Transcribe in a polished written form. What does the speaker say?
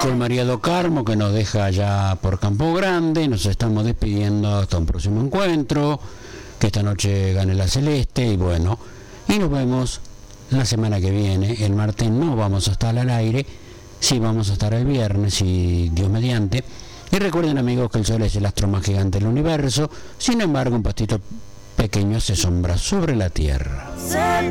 con María do Carmo, que nos deja allá por Campo Grande. Nos estamos despidiendo hasta un próximo encuentro, que esta noche gane la Celeste, y bueno, y nos vemos la semana que viene. El martes no vamos a estar al aire, sí vamos a estar el viernes, y Dios mediante. Y recuerden, amigos, que el Sol es el astro más gigante del universo. Sin embargo, un pastito pequeño hace sombra sobre la Tierra.